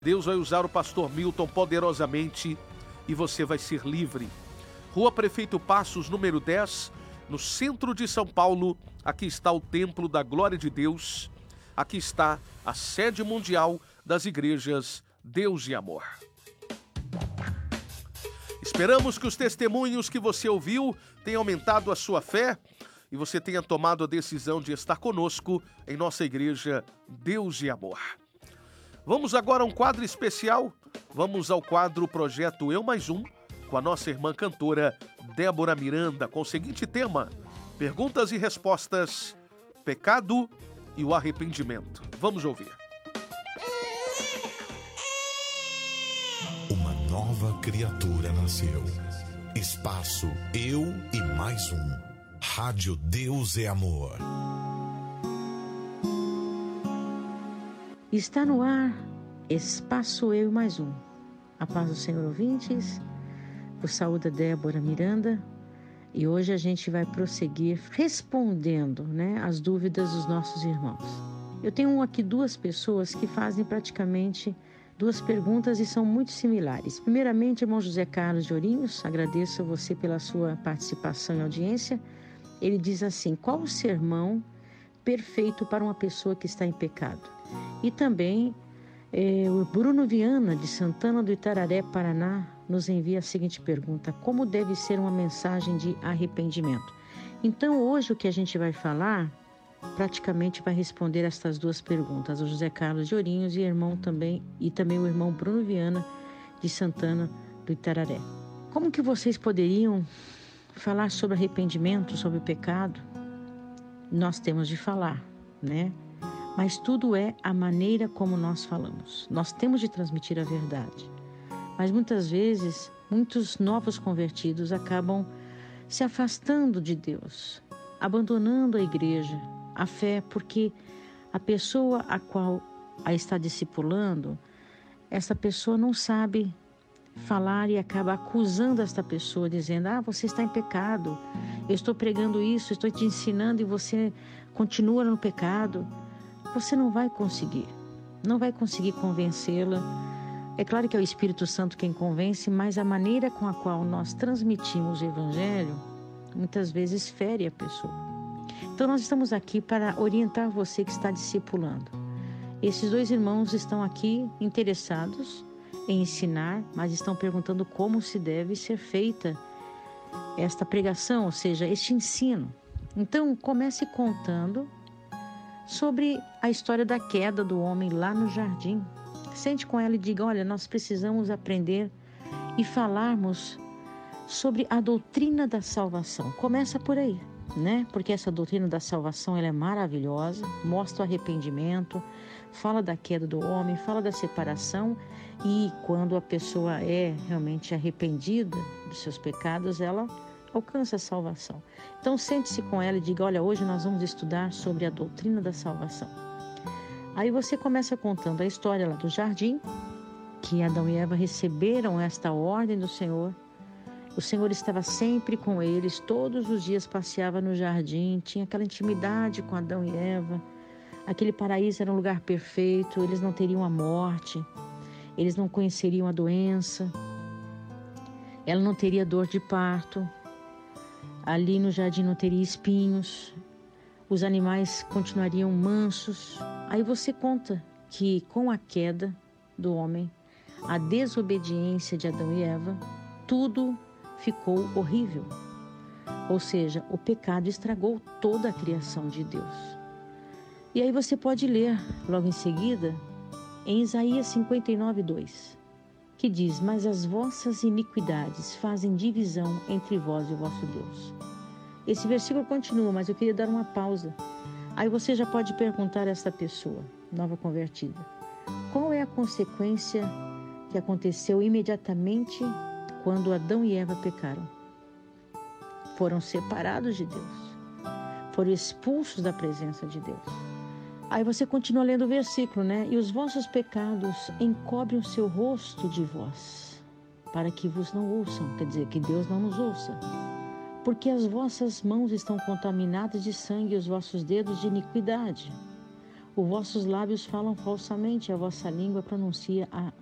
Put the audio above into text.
Deus vai usar o pastor Milton poderosamente e você vai ser livre. Rua Prefeito Passos, número 10, no centro de São Paulo. Aqui está o Templo da Glória de Deus. Aqui está a sede mundial das igrejas Deus e Amor. Esperamos que os testemunhos que você ouviu tenham aumentado a sua fé e você tenha tomado a decisão de estar conosco em nossa igreja Deus e Amor. Vamos agora a um quadro especial. Vamos ao quadro Projeto Eu Mais Um, com a nossa irmã cantora Débora Miranda, com o seguinte tema: perguntas e respostas, pecado e o arrependimento. Vamos ouvir. Uma nova criatura nasceu. Espaço Eu e Mais Um. Rádio Deus é Amor. Está no ar, Espaço Eu e Mais Um. A paz do Senhor, ouvintes. Por saúde, Débora Miranda. E hoje a gente vai prosseguir respondendo, as dúvidas dos nossos irmãos. Eu tenho aqui duas pessoas que fazem praticamente duas perguntas e são muito similares. Primeiramente, irmão José Carlos de Ourinhos, agradeço a você pela sua participação e audiência. Ele diz assim: qual o sermão perfeito para uma pessoa que está em pecado? E também o Bruno Viana, de Santana do Itararé, Paraná, nos envia a seguinte pergunta: como deve ser uma mensagem de arrependimento? Então, hoje o que a gente vai falar praticamente vai responder estas duas perguntas, o José Carlos de Ourinhos e também o irmão Bruno Viana, de Santana do Itararé. Como que vocês poderiam falar sobre arrependimento, sobre o pecado? Nós temos de falar, Mas tudo é a maneira como nós falamos. Nós temos de transmitir a verdade. Mas muitas vezes, muitos novos convertidos acabam se afastando de Deus, abandonando a igreja, a fé, porque a pessoa a qual a está discipulando, essa pessoa não sabe falar e acaba acusando esta pessoa, dizendo: você está em pecado, eu estou pregando isso, estou te ensinando e você continua no pecado. Você não vai conseguir convencê-la. É claro que é o Espírito Santo quem convence, mas a maneira com a qual nós transmitimos o Evangelho muitas vezes fere a pessoa. Então nós estamos aqui para orientar você que está discipulando. Esses dois irmãos estão aqui interessados em ensinar, mas estão perguntando como se deve ser feita esta pregação, ou seja, este ensino. Então comece contando sobre a história da queda do homem lá no jardim. Sente com ela e diga: olha, nós precisamos aprender e falarmos sobre a doutrina da salvação. Começa por aí, Porque essa doutrina da salvação, ela é maravilhosa, mostra o arrependimento, fala da queda do homem, fala da separação, e quando a pessoa é realmente arrependida dos seus pecados, ela alcança a salvação. Então sente-se com ela e diga: olha, hoje nós vamos estudar sobre a doutrina da salvação. Aí você começa contando a história lá do jardim, que Adão e Eva receberam esta ordem do Senhor. O Senhor estava sempre com eles, todos os dias passeava no jardim, tinha aquela intimidade com Adão e Eva. Aquele paraíso era um lugar perfeito, eles não teriam a morte, eles não conheceriam a doença, ela não teria dor de parto. Ali no jardim não teria espinhos, os animais continuariam mansos. Aí você conta que com a queda do homem, a desobediência de Adão e Eva, tudo ficou horrível. Ou seja, o pecado estragou toda a criação de Deus. E aí você pode ler logo em seguida, em Isaías 59:2, que diz: mas as vossas iniquidades fazem divisão entre vós e o vosso Deus. Esse versículo continua, mas eu queria dar uma pausa. Aí você já pode perguntar a esta pessoa, nova convertida: qual é a consequência que aconteceu imediatamente quando Adão e Eva pecaram? Foram separados de Deus, foram expulsos da presença de Deus. Aí você continua lendo o versículo, E os vossos pecados encobrem o seu rosto de vós, para que vos não ouçam. Quer dizer, que Deus não nos ouça. Porque as vossas mãos estão contaminadas de sangue e os vossos dedos de iniquidade. Os vossos lábios falam falsamente, a vossa língua pronuncia a